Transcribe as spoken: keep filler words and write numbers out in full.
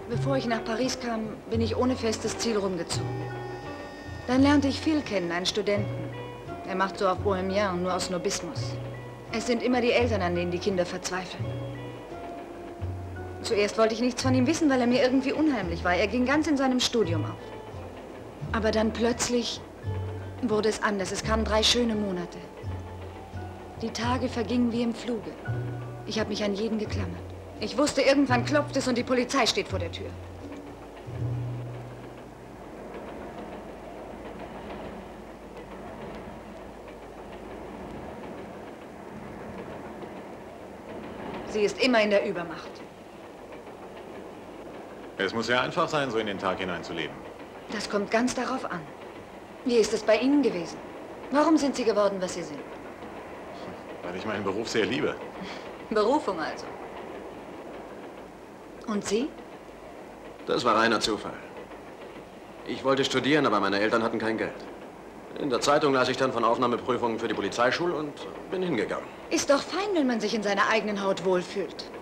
Bevor ich nach Paris kam, bin ich ohne festes Ziel rumgezogen. Dann lernte ich Phil kennen, einen Studenten. Er macht so auf Bohemien, nur aus Snobismus. Es sind immer die Eltern, an denen die Kinder verzweifeln. Zuerst wollte ich nichts von ihm wissen, weil er mir irgendwie unheimlich war. Er ging ganz in seinem Studium auf. Aber dann plötzlich wurde es anders. Es kamen drei schöne Monate. Die Tage vergingen wie im Fluge. Ich habe mich an jeden geklammert. Ich wusste, irgendwann klopft es und die Polizei steht vor der Tür. Sie ist immer in der Übermacht. Es muss ja einfach sein, so in den Tag hineinzuleben. Das kommt ganz darauf an. Wie ist es bei Ihnen gewesen? Warum sind Sie geworden, was Sie sind? Weil ich meinen Beruf sehr liebe. Berufung also. Und Sie? Das war reiner Zufall. Ich wollte studieren, aber meine Eltern hatten kein Geld. In der Zeitung las ich dann von Aufnahmeprüfungen für die Polizeischule und bin hingegangen. Ist doch fein, wenn man sich in seiner eigenen Haut wohlfühlt.